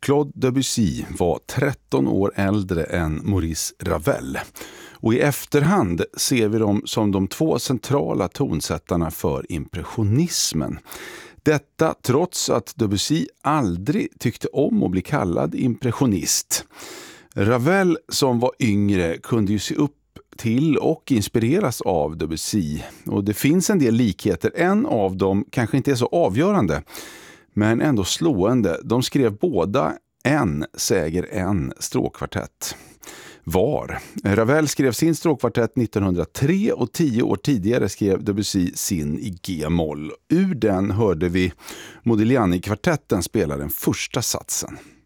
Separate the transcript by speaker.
Speaker 1: Claude Debussy var 13 år äldre än Maurice Ravel. Och i efterhand ser vi dem som de två centrala tonsättarna för impressionismen. Detta trots att Debussy aldrig tyckte om att bli kallad impressionist. Ravel som var yngre kunde ju se upp till och inspireras av Debussy. Och det finns en del likheter. En av dem kanske inte är så avgörande, men ändå slående. De skrev båda en stråkkvartett var. Ravel skrev sin stråkkvartett 1903 och 10 år tidigare skrev Debussy sin i G-moll. Ur den hörde vi Modigliani-kvartetten spela den första satsen.